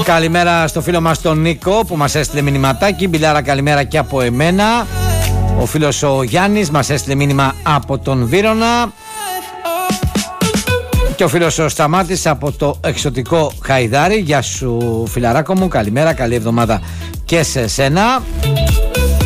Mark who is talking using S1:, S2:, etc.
S1: Καλημέρα στο φίλο μας τον Νίκο που μας έστειλε μηνυματάκι. Μπιλάρα, καλημέρα και από εμένα. Ο φίλος ο Γιάννης μας έστειλε μήνυμα από τον Βύρωνα. Και ο φίλος ο Σταμάτης από το εξωτικό Χαϊδάρι. Γεια σου φιλαράκο μου, καλημέρα, καλή εβδομάδα και σε σένα.